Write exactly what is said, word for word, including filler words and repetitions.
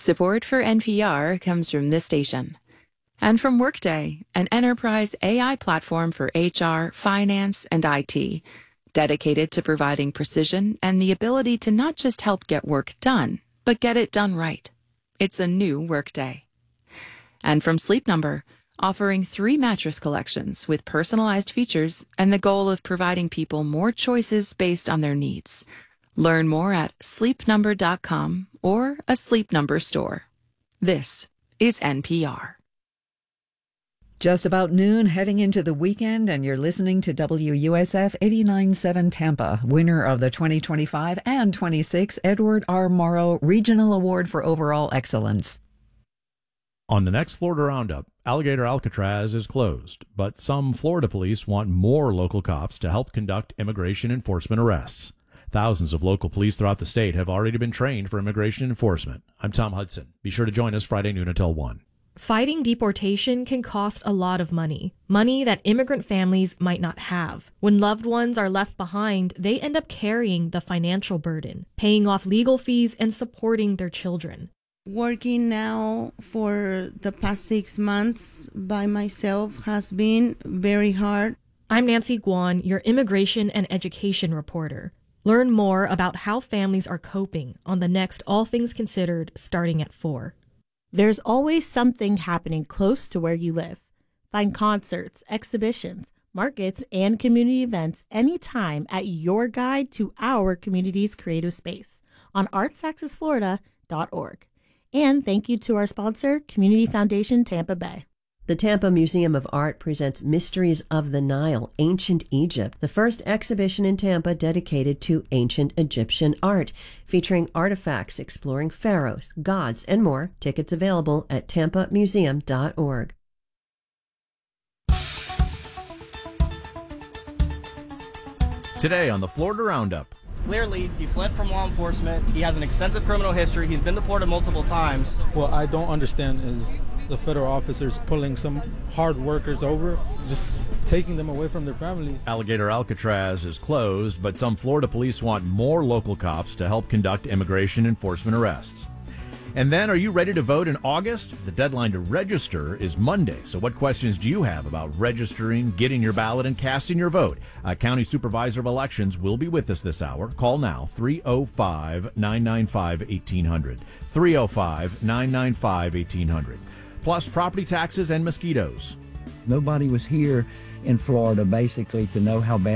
Support for N P R comes from this station. And from Workday, an enterprise A I platform for H R, finance, and I T, dedicated to providing precision and the ability to not just help get work done, but get it done right. It's a new Workday. And from Sleep Number, offering three mattress collections with personalized features and the goal of providing people more choices based on their needs. Learn more at sleep number dot com or a Sleep Number store. This is N P R. Just about noon, heading into the weekend, and you're listening to W U S F eighty-nine point seven Tampa, winner of the twenty twenty-five and twenty-six Edward R. Morrow Regional Award for Overall Excellence. On the next Florida Roundup, Alligator Alcatraz is closed, but some Florida police want more local cops to help conduct immigration enforcement arrests. Thousands of local police throughout the state have already been trained for immigration enforcement. I'm Tom Hudson. Be sure to join us Friday noon until one. Fighting deportation can cost a lot of money, money that immigrant families might not have. When loved ones are left behind, they end up carrying the financial burden, paying off legal fees and supporting their children. Working now for the past six months by myself has been very hard. I'm Nancy Guan, your immigration and education reporter. Learn more about how families are coping on the next All Things Considered starting at four. There's always something happening close to where you live. Find concerts, exhibitions, markets, and community events anytime at your guide to our community's creative space on arts access florida dot org. And thank you to our sponsor, Community Foundation Tampa Bay. The Tampa Museum of Art presents Mysteries of the Nile, Ancient Egypt, the first exhibition in Tampa dedicated to ancient Egyptian art, featuring artifacts exploring pharaohs, gods, and more. Tickets available at tampa museum dot org. Today on the Florida Roundup. Clearly, he fled from law enforcement. He has an extensive criminal history. He's been deported multiple times. What I don't understand is the federal officers pulling some hard workers over, just taking them away from their families. Alligator Alcatraz is closed, but some Florida police want more local cops to help conduct immigration enforcement arrests. And then, are you ready to vote in August? The deadline to register is Monday. So what questions do you have about registering, getting your ballot, and casting your vote? A County Supervisor of Elections will be with us this hour. Call now, three oh five, nine nine five, eighteen hundred. three oh five, nine nine five, eighteen hundred. Plus property taxes and mosquitoes. Nobody was here in Florida basically to know how bad